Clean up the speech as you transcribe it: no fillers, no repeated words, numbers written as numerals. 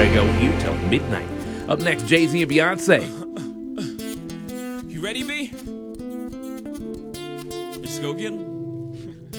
Fuego with you till midnight. Up next, Jay-Z and Beyonce. You ready, B? Let's go get him.